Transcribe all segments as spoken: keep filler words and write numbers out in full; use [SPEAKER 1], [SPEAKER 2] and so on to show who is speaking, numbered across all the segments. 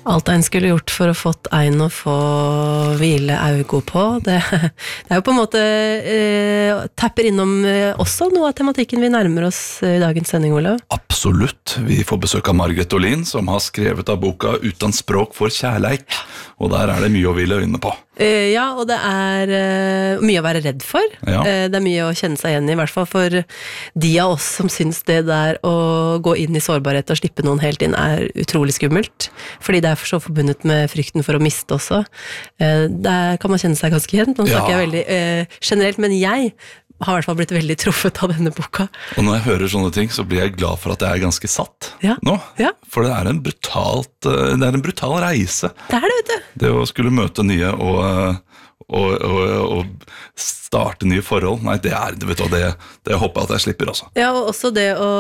[SPEAKER 1] Alt en skulle gjort for å fått ein å få hvile augo på, det, det er jo på en måte eh, tapper innom eh, også noe av tematikken vi nærmer oss i dagens sending, Olav.
[SPEAKER 2] Absolutt. Vi får besøk av Margret Olin, som har skrevet av boka Utan språk for kjærleik, og der er det mye å hvile øynene på.
[SPEAKER 1] Eh, ja, og det er eh, mye å være redd for.
[SPEAKER 2] Ja.
[SPEAKER 1] Eh, det er mye å kjenne seg igjen i, i hvert fall for de av oss som syns det der å gå inn i sårbarhet og slippe noen helt inn er utrolig skummelt, fordi det er for så forbundet med frykten for å miste også. Eh, der kan man kjenne seg ganske igjen. Nå snakker
[SPEAKER 2] Ja.
[SPEAKER 1] jeg veldig eh, generelt, men jeg har i hvert fall blitt veldig truffet av denne boka.
[SPEAKER 2] Og når jeg hører sånne ting, så blir jeg glad for at jeg er ganske satt
[SPEAKER 1] Ja.
[SPEAKER 2] nå.
[SPEAKER 1] Ja.
[SPEAKER 2] For det er en brutalt, eh, det er en brutal reise.
[SPEAKER 1] Det er det, vet du.
[SPEAKER 2] Det å skulle møte nye og, eh, og, og, og starte nye forhold, nei, det er, vet du, hva, det, det håper jeg at jeg slipper også.
[SPEAKER 1] Ja, og også det å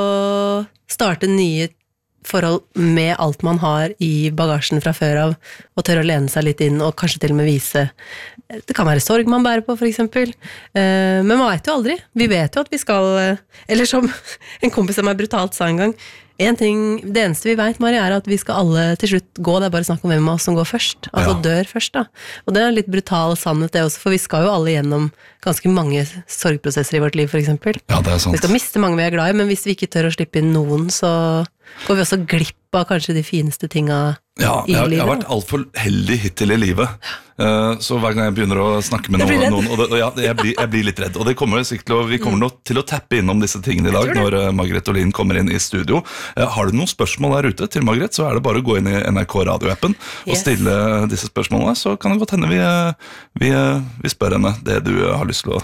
[SPEAKER 1] starte nye forhold med alt man har i bagasjen fra før av, og tørre å lene seg litt inn, og kanskje til og med vise. Det kan være sorg man bærer på, for eksempel. Eh, men man vet jo aldri. Vi vet jo at vi skal, eller som en kompis av meg brutalt sa en gang, en ting, det eneste vi vet, Mari, er at vi skal alle til slutt gå, det er bare snakk om hvem av oss som går først, altså
[SPEAKER 2] Ja.
[SPEAKER 1] dør først da. Og det er en litt brutal sannhet det også, for vi skal jo alle gjennom ganske mange sorgprosesser i vårt liv, for eksempel.
[SPEAKER 2] Ja, det er sant.
[SPEAKER 1] Vi skal miste mange vi er glad i, men hvis vi ikke tør å slippe inn noen, så går vi også glipp av kanskje de fineste tinga
[SPEAKER 2] Ja,
[SPEAKER 1] i
[SPEAKER 2] jeg, jeg
[SPEAKER 1] livet.
[SPEAKER 2] har vært alt for heldig hittil i livet. Uh, så hver gang jeg begynner å snakke med
[SPEAKER 1] Jeg blir
[SPEAKER 2] noen,
[SPEAKER 1] redd.
[SPEAKER 2] noen og det, og ja, jeg, blir, jeg blir litt redd. Og det kommer sikkert til å, vi kommer nok til å tappe innom disse tingene i dag
[SPEAKER 1] tror det.
[SPEAKER 2] når uh, Margret Olin kommer inn i studio. Uh, har du noen spørsmål der ute til Margret, så er det bare å gå inn i N R K radioappen og
[SPEAKER 1] Yes.
[SPEAKER 2] stille disse spørsmålene. Så kan det godt hende vi, uh, vi, uh, vi spør henne det du uh, har lyst til å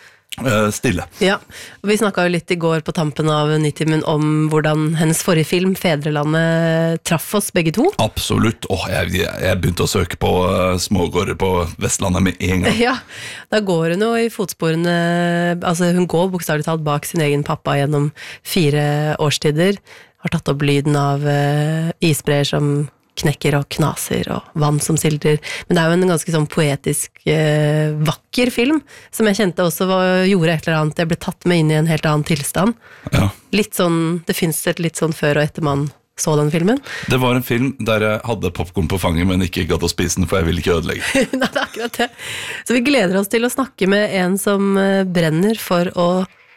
[SPEAKER 2] uh, stille.
[SPEAKER 1] Ja, og vi snakket jo litt i går på tampen av Nitimen om hvordan hennes forrige film, Fedrelandet, traff oss begge to.
[SPEAKER 2] Absolutt. Åh, jeg, jeg, jeg begynte å søke på uh, smågårder på Vestlandet med en gang.
[SPEAKER 1] Ja, da går hun jo i fotsporene, altså hun går bokstavelig talt bak sin egen pappa gjennom fire årstider, har tatt opp lyden av uh, isbreer som knekker og knaser og vann som sildrer, men det er jo en ganske sånn poetisk eh, vakker film, som jeg kjente også var, gjorde et eller annet, jeg ble tatt med inn i en helt annen tilstand.
[SPEAKER 2] Ja.
[SPEAKER 1] Litt sånn, det finnes et litt sånn før og etter man så den filmen.
[SPEAKER 2] Det var en film der jeg hadde popcorn på fanget, men ikke gadd å spise den, for jeg ville ikke ødelegge.
[SPEAKER 1] Nei, det er akkurat det. Så vi gleder oss til å snakke med en som eh, brenner for å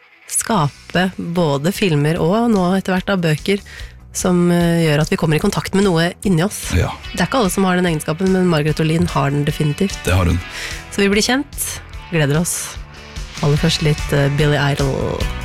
[SPEAKER 1] skape både filmer og nå etter hvert av bøker, som gjør at vi kommer i kontakt med noe inni oss.
[SPEAKER 2] Ja.
[SPEAKER 1] Det er ikke alle som har den egenskapen, men Margret Olin har den definitivt.
[SPEAKER 2] Det har hun.
[SPEAKER 1] Så vi blir kjent, gleder oss. Aller først litt Billy Idol.